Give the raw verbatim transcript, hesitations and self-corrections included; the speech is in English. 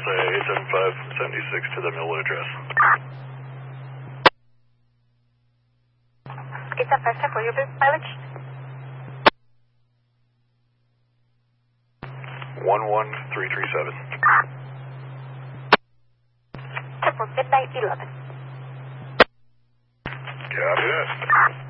say eight seven five seventy-six to the Millwood address. eight seven five, for your mileage? one one three three seven. For midnight eleven. Copy that.